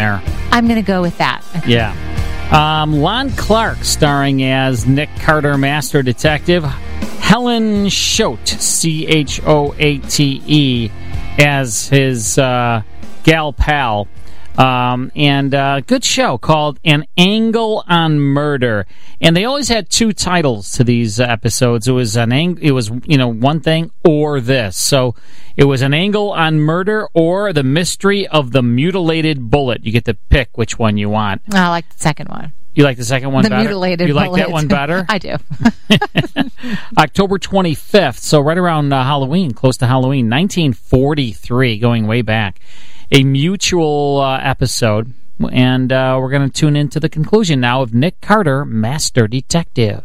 there. I'm going to go with that. Yeah. Lon Clark starring as Nick Carter, Master Detective. Helen Choate, Choate, as his gal pal. And a good show called An Angle on Murder. And they always had two titles to these episodes. It was one thing or this. So it was An Angle on Murder or The Mystery of the Mutilated Bullet. You get to pick which one you want. I like the second one. You like the second one better? The Mutilated You Bullet. like that one better? I do. October 25th, so right around Halloween, close to Halloween, 1943, going way back. A mutual episode, and we're going to tune into the conclusion now of Nick Carter, Master Detective.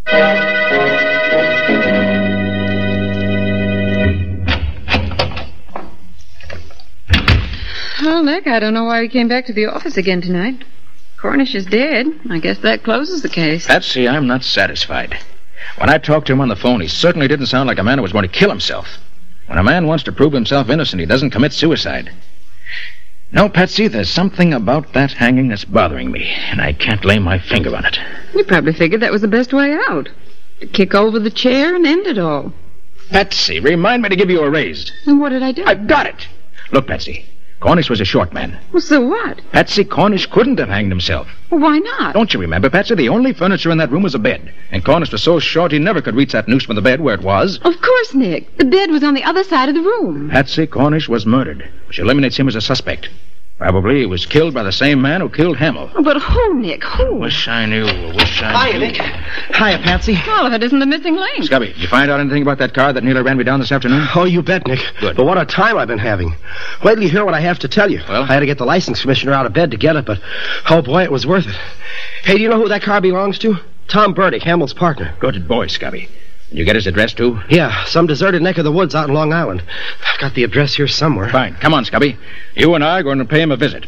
Well, Nick, I don't know why you came back to the office again tonight. Cornish is dead. I guess that closes the case. Patsy, I'm not satisfied. When I talked to him on the phone, he certainly didn't sound like a man who was going to kill himself. When a man wants to prove himself innocent, he doesn't commit suicide. No, Patsy, there's something about that hanging that's bothering me, and I can't lay my finger on it. You probably figured that was the best way out. To kick over the chair and end it all. Patsy, remind me to give you a raise. And what did I do? I've got it. Look, Patsy, Cornish was a short man. Well, so what? Patsy, Cornish couldn't have hanged himself. Well, why not? Don't you remember, Patsy? The only furniture in that room was a bed. And Cornish was so short he never could reach that noose from the bed where it was. Of course, Nick. The bed was on the other side of the room. Patsy, Cornish was murdered, which eliminates him as a suspect. Probably he was killed by the same man who killed Hamill. Oh, but who, Nick? Who? Wish I knew. Hiya, Nick. Hiya, Patsy. Well, if it isn't the missing link. Scubby, did you find out anything about that car that nearly ran me down this afternoon? Oh, you bet, Nick. Good. But what a time I've been having. Wait till you hear what I have to tell you. Well? I had to get the license commissioner out of bed to get it, but, oh, boy, it was worth it. Hey, do you know who that car belongs to? Tom Burdick, Hamill's partner. Good boy, Scubby. Did you get his address, too? Yeah, some deserted neck of the woods out in Long Island. I've got the address here somewhere. Fine. Come on, Scubby. You and I are going to pay him a visit.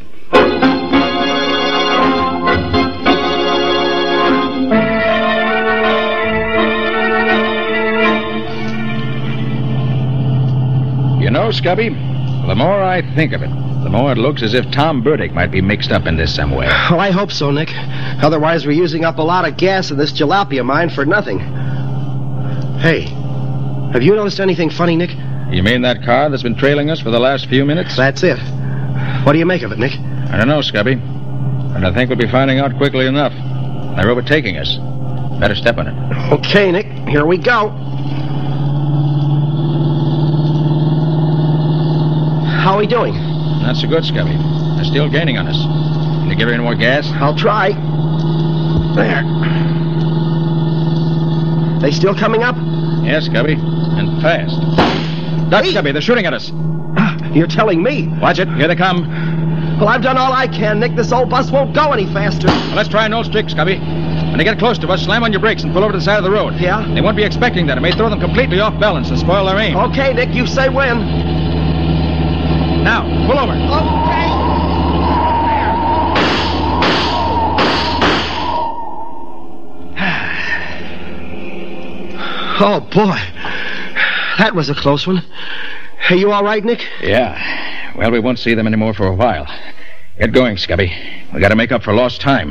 You know, Scubby, the more I think of it, the more it looks as if Tom Burdick might be mixed up in this somewhere. Well, I hope so, Nick. Otherwise, we're using up a lot of gas in this jalopy of mine for nothing. Hey, have you noticed anything funny, Nick? You mean that car that's been trailing us for the last few minutes? That's it. What do you make of it, Nick? I don't know, Scubby. And I think we'll be finding out quickly enough. They're overtaking us. Better step on it. Okay, Nick. Here we go. How are we doing? Not so good, Scubby. They're still gaining on us. Can you give her any more gas? I'll try. There. They still coming up? Yes, Scubby. And fast. Duck, Scubby. They're shooting at us. You're telling me? Watch it. Here they come. Well, I've done all I can, Nick. This old bus won't go any faster. Well, let's try an old trick, Scubby. When they get close to us, slam on your brakes and pull over to the side of the road. Yeah? They won't be expecting that. It may throw them completely off balance and spoil their aim. Okay, Nick. You say when. Now, pull over. Okay. Oh, boy. That was a close one. Are you all right, Nick? Yeah. Well, we won't see them anymore for a while. Get going, Scubby. We got to make up for lost time.